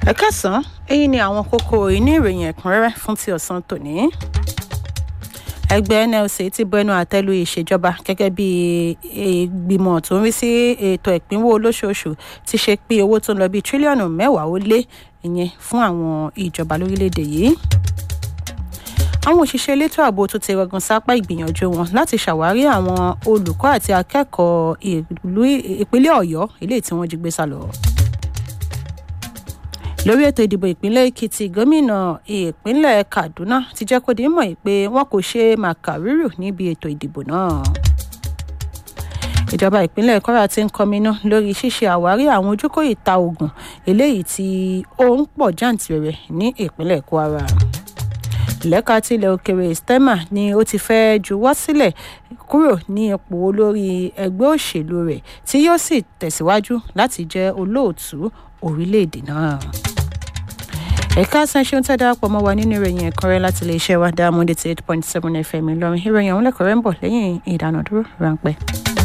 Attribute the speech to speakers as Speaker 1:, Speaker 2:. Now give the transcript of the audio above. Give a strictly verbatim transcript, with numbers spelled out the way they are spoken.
Speaker 1: ẹ káàsán èyí ni àwọn kókó inú ìròyìn ẹ̀kúnrẹ́rẹ́ fún ti ọ̀sán tòní. ẹgbẹ́ N L C ti bẹnu àtẹ́ lu ìṣèjọba gẹ́gẹ́ bí ìgbìmọ̀ tó ń rí sí ètò ìpínwó olóṣooṣù ti ṣe pín owó tó ń lọ bí tírílíọ̀nù mẹ́wàá ó lé ìyẹn fún àwọn ìjọba lórílẹ̀‐èdè yìí. àwọn òṣìṣẹ́ elétò ààbò tó ti rọgùn sápá ìgbìyànjú wọn láti ṣàwárí àwọn olùkọ́ àti akẹ́kọ̀ọ́ ìlú ìpínlẹ̀ Ọ̀yọ́ eléyìí tí wọ́n jí gbé sá lọ. lórí ètò ìdìbò ìpínlẹ̀ Èkìtì, gómìnà ìpínlẹ̀ Kaduna ti jẹ́ kó di mọ̀ pé wọn kò ṣe màkàrúrù níbi ètò ìdìbò náà. ìjọba ìpínlẹ̀ Kwara ti ń kọminú lórí ṣíṣe àwárí àwọn ojúkò ìta oògùn eléyìí tí ó ń pọ̀ jàǹtìrẹrẹ ní ìpínlẹ̀ Kwara. lẹ́ka tilẹ̀ òkèrè Stema ni ó ti fẹ́ juwọ́ sílẹ̀ kúrò ní ipò olórí ẹgbẹ́ òṣèlú rẹ̀ tí yóò sì tẹ̀síwájú láti jẹ́ olóòtú orílẹ̀-èdè náà. ẹ̀ka sanṣẹ́ ń tẹ́ darapọ̀ mọ́ wa nínú ìròyìn ẹ̀kọ́rẹ́ láti ilé iṣẹ́ wa Diamond eighty eight point seven F M Ìlọrin. ìròyìn àwọn lẹ́kọ̀ọ́rẹ́ ń bọ̀ lẹ́yìn ìdánudúró ráńpẹ́.